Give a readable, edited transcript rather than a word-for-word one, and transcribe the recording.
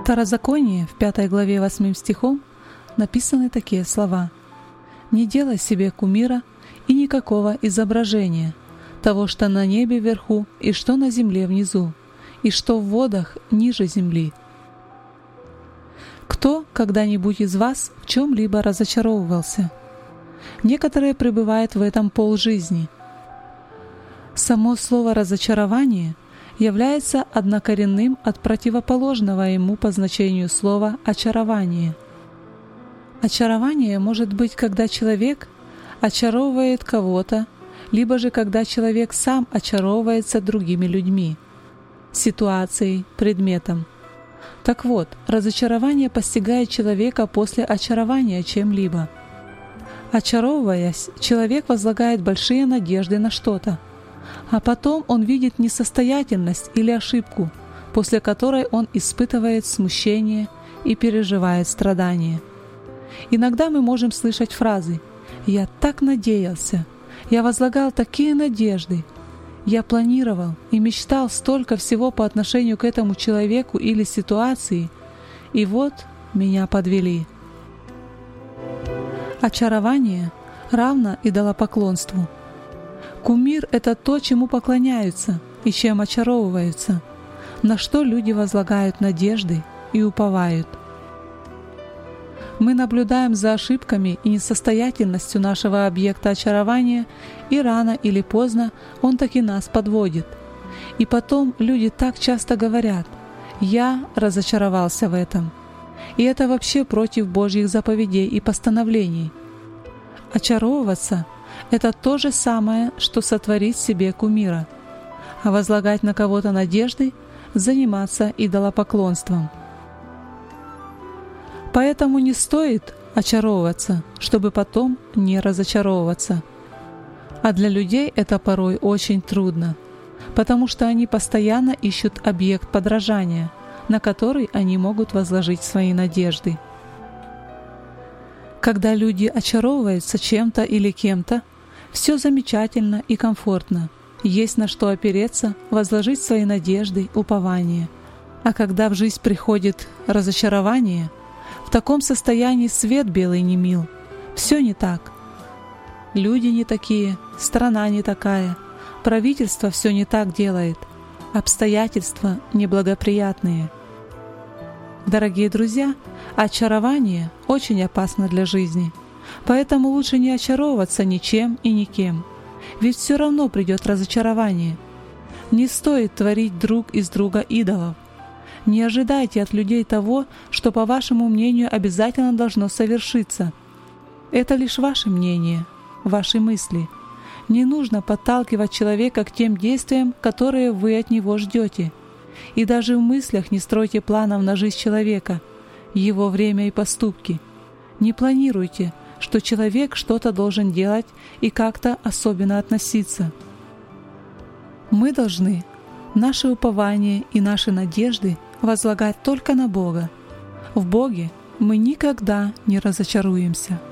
Второзаконие в 5 главе 8 стихом написаны такие слова: «Не делай себе кумира и никакого изображения того, что на небе вверху, и что на земле внизу, и что в водах ниже земли». Кто когда-нибудь из вас в чем-либо разочаровывался? Некоторые пребывают в этом полжизни. Само слово «разочарование» является однокоренным от противоположного ему по значению слова «очарование». Очарование может быть, когда человек очаровывает кого-то, либо же когда человек сам очаровывается другими людьми, ситуацией, предметом. Так вот, разочарование постигает человека после очарования чем-либо. Очаровываясь, человек возлагает большие надежды на что-то, а потом он видит несостоятельность или ошибку, после которой он испытывает смущение и переживает страдания. Иногда мы можем слышать фразы: «Я так надеялся», «Я возлагал такие надежды», «Я планировал и мечтал столько всего по отношению к этому человеку или ситуации, и вот меня подвели». Очарование равно идолопоклонству. Кумир — это то, чему поклоняются и чем очаровываются, на что люди возлагают надежды и уповают. Мы наблюдаем за ошибками и несостоятельностью нашего объекта очарования, и рано или поздно он таки нас подводит. И потом люди так часто говорят: «Я разочаровался в этом». И это вообще против Божьих заповедей и постановлений. Очаровываться — это то же самое, что сотворить себе кумира, а возлагать на кого-то надежды — заниматься идолопоклонством. Поэтому не стоит очаровываться, чтобы потом не разочаровываться. А для людей это порой очень трудно, потому что они постоянно ищут объект подражания, на который они могут возложить свои надежды. Когда люди очаровываются чем-то или кем-то, все замечательно и комфортно, есть на что опереться, возложить свои надежды, упования. А когда в жизнь приходит разочарование, в таком состоянии свет белый не мил, все не так. Люди не такие, страна не такая, правительство все не так делает, обстоятельства неблагоприятные. Дорогие друзья, очарование очень опасно для жизни, поэтому лучше не очаровываться ничем и никем, ведь все равно придет разочарование. Не стоит творить друг из друга идолов. Не ожидайте от людей того, что, по вашему мнению, обязательно должно совершиться. Это лишь ваше мнение, ваши мысли. Не нужно подталкивать человека к тем действиям, которые вы от него ждете. И даже в мыслях не стройте планов на жизнь человека, его время и поступки. Не планируйте, что человек что-то должен делать и как-то особенно относиться. Мы должны наши упования и наши надежды возлагать только на Бога. В Боге мы никогда не разочаруемся.